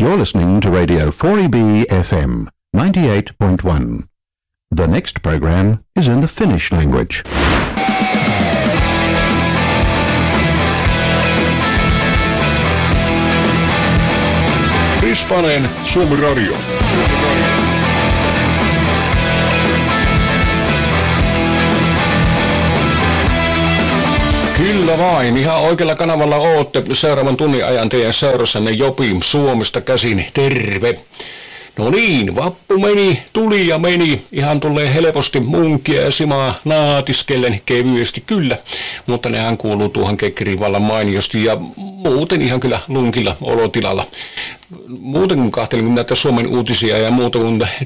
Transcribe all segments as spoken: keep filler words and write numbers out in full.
You're listening to Radio four E B F M ninety-eight point one. The next program is in the Finnish language. Rispanen Suomi Radio. Kyllä vain, ihan oikealla kanavalla ootte seuraavan tunnin ajan teidän seurassanne Jopi Suomesta käsin, terve. No niin, vappu meni, tuli ja meni, ihan tulee helposti munkia ja simaa naatiskellen kevyesti kyllä, mutta nehän kuuluu tuohon kekkeriin vallan mainiosti ja muuten ihan kyllä lunkilla olotilalla. Muuten kun kahtelin näitä Suomen uutisia ja muuta,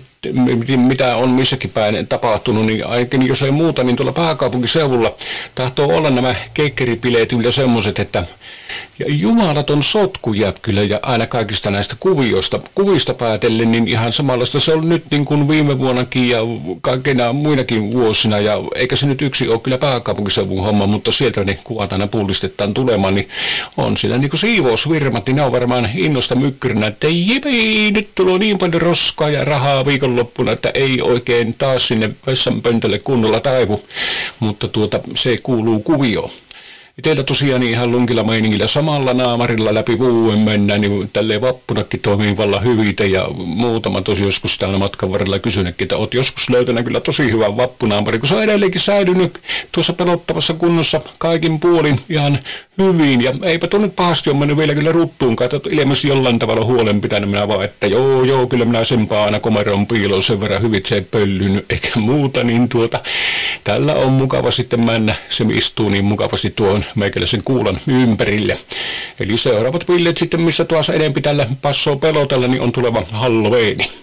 mitä on missäkin päin tapahtunut, niin ainakin jos ei muuta, niin tuolla pääkaupunkiseudulla tahtoo olla nämä keikkeripileet yllä semmoiset, että ja jumalaton sotku jää kyllä ja aina kaikista näistä kuvioista, kuvista päätellen, niin ihan samanlaista se on nyt niin kuin viime vuonnakin ja kaikena muinakin vuosina ja eikä se nyt yksi ole kyllä pääkaupunkiseudun homma, mutta sieltä ne kuvat aina pullistetaan tulemaan, niin on siellä niin kuin siivousvirmat, niin ne on varmaan innosta mykkyrinä, että jipii, nyt tulee niin paljon roskaa ja rahaa viikonloppuna, että ei oikein taas sinne vessanpöntölle kunnolla taivu, mutta tuota, se kuuluu kuvioon. Teillä tosiaan ihan lunkilla meiningillä samalla naamarilla läpi vuoden mennään, niin tälleen vappunakin toimii vallan hyvitä ja muutama tosi joskus täällä matkan varrella kysynytkin, että oot joskus löytänyt kyllä tosi hyvän vappunaamari, kun se on edelleenkin säilynyt tuossa pelottavassa kunnossa kaikin puolin ihan hyvin ja eipä tuonne pahasti ole mennyt vielä kyllä ruttuunkaan, että ilmeisesti jollain tavalla huolen pitänyt minä vaan, että joo joo kyllä minä senpä aina komeron piiloon sen verran hyvin, se ei pöllynyt eikä muuta, niin tuota tällä on mukava sitten mennä, se istuu niin mukavasti tuon meikäläisen kuulan ympärille. Eli seuraavat pilleet sitten, missä tuossa enempi tällä passoo pelotella, niin on tuleva Halloweeni.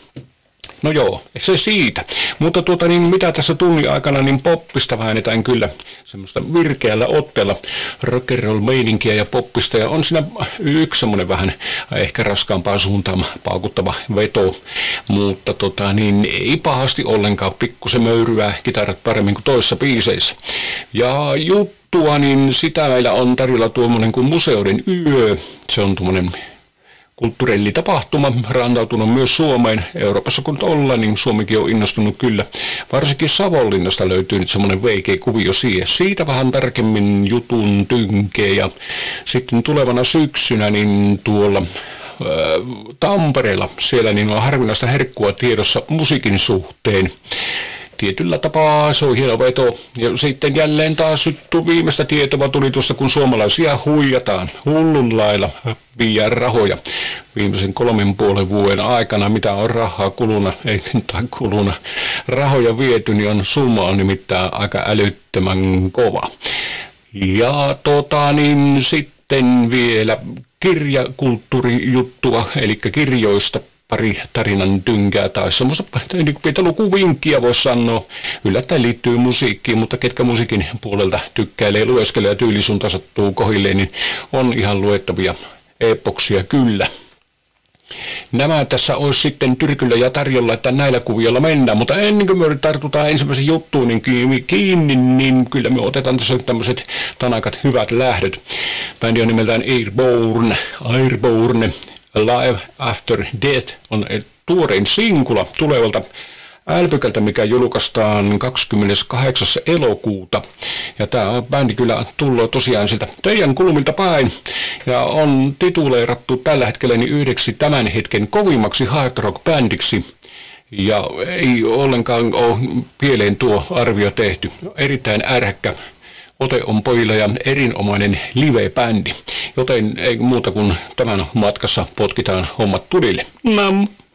No joo, se siitä. Mutta tuota niin, mitä tässä tunnin aikana, niin poppista väännetään kyllä semmoista virkeällä otteella rock'n'roll meininkiä ja poppista. Ja on siinä yksi semmoinen vähän ehkä raskaampaa suuntaan paukuttava veto, mutta tota niin, ei pahasti ollenkaan, pikkusen möyryää kitarat paremmin kuin toissa biiseissä. Ja juttua, niin sitä meillä on tarjolla tuommoinen kuin Museoiden yö. Se on tuommoinen kulttuurillitapahtuma, rantautunut myös Suomeen. Euroopassa kun ollaan, niin Suomikin on innostunut kyllä. Varsinkin Savonlinnasta löytyy nyt semmoinen veikeä kuvio siihen. Siitä vähän tarkemmin jutun tynkeä. Ja sitten tulevana syksynä niin tuolla ää, Tampereella, siellä niin on harvinaista herkkua tiedossa musiikin suhteen. Tietyllä tapaa se on hieno veto. Ja sitten jälleen taas nyt viimeistä tietoa tuli tuosta, kun suomalaisia huijataan hullun lailla viiä rahoja. Viimeisen kolmen puolen vuoden aikana, mitä on rahaa kuluna, ei tai kuluna, rahoja viety, niin on summa on nimittäin aika älyttömän kova. Ja tota niin sitten vielä kirjakulttuurijuttua, eli kirjoista. Pari tarinan tynkää tai semmoista pientä lukuvinkkiä voisi sanoa. Yllättäen liittyy musiikkiin, mutta ketkä musiikin puolelta tykkäilee lueskella ja tyylisuunta sattuu kohilleen, niin on ihan luettavia epoksia kyllä. Nämä tässä olisi sitten tyrkyllä ja tarjolla, että näillä kuvioilla mennään, mutta ennen kuin me tartutaan ensimmäisen juttuun niin kiinni, niin kyllä me otetaan tässä tämmöiset tanakat hyvät lähdöt. Bändi on nimeltään Airborne, Airborne. Live After Death on tuorein sinkula tulevalta älpykältä, mikä julkaistaan kahdeskymmeneskahdeksas elokuuta. Ja tämä bändi kyllä tullut tosiaan siltä teidän kulmilta päin ja on tituleerattu tällä hetkellä niin yhdeksi tämän hetken kovimmaksi hard rock bändiksi. Ja ei ollenkaan ole pieleen tuo arvio tehty. Erittäin ärhäkkä ote on pojilla ja erinomainen live-bändi, joten ei muuta kuin tämän matkassa potkitaan hommat tulille. Nam.